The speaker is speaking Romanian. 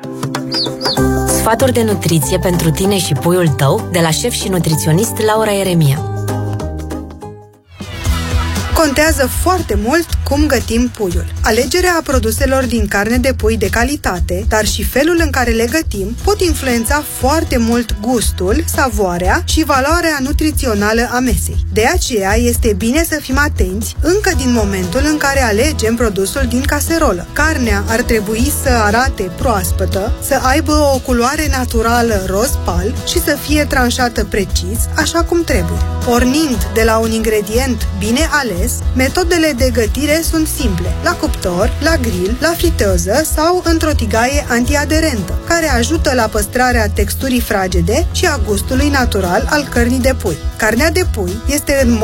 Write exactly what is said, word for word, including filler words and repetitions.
Sfaturi de nutriție pentru tine și puiul tău de la șef și nutriționist Laura Ieremia. Contează foarte mult cum gătim puiul. Alegerea produselor din carne de pui de calitate, dar și felul în care le gătim, pot influența foarte mult gustul, savoarea și valoarea nutrițională a mesei. De aceea este bine să fim atenți încă din momentul în care alegem produsul din caserolă. Carnea ar trebui să arate proaspătă, să aibă o culoare naturală roz-pal și să fie tranșată precis, așa cum trebuie. Pornind de la un ingredient bine ales, metodele de gătire sunt simple, la cuptor, la grill, la friteză sau într-o tigaie antiaderentă, care ajută la păstrarea texturii fragede și a gustului natural al cărnii de pui. Carnea de pui este în